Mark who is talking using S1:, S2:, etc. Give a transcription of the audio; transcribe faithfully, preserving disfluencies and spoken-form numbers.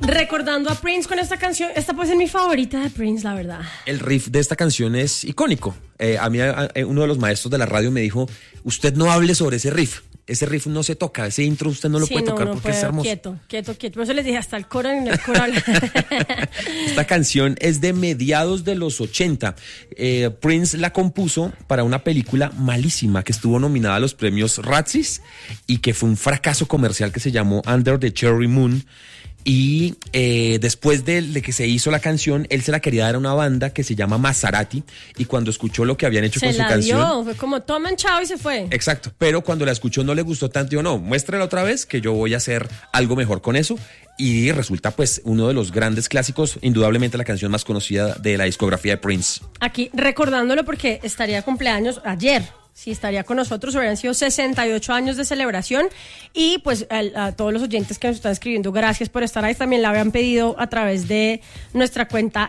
S1: Recordando a Prince con esta canción, esta puede ser mi favorita de Prince, la verdad.
S2: El riff de esta canción es icónico. Eh, a mí a, a, uno de los maestros de la radio me dijo, usted no hable sobre ese riff. Ese riff no se toca, ese intro usted no lo
S1: sí,
S2: puede
S1: no,
S2: tocar
S1: no
S2: porque
S1: puedo,
S2: es hermoso.
S1: Quieto, quieto, quieto. Por eso les dije, hasta el coro en el coro.
S2: Esta canción es de mediados de los ochenta. Eh, Prince la compuso para una película malísima que estuvo nominada a los premios Razzies y que fue un fracaso comercial que se llamó Under the Cherry Moon. Y eh, después de, de que se hizo la canción, él se la quería dar a una banda que se llama Maserati. Y cuando escuchó lo que habían hecho
S1: se
S2: con su
S1: la
S2: canción.
S1: Dio, fue como tomen chao y se fue.
S2: Exacto, pero cuando la escuchó no le gustó tanto. Dijo, no, muéstrela otra vez que yo voy a hacer algo mejor con eso. Y resulta pues uno de los grandes clásicos, indudablemente la canción más conocida de la discografía de Prince.
S1: Aquí recordándolo porque estaría cumpleaños ayer. Sí, estaría con nosotros, hubieran sido sesenta y ocho años de celebración y pues a, a todos los oyentes que nos están escribiendo, gracias por estar ahí, también la habían pedido a través de nuestra cuenta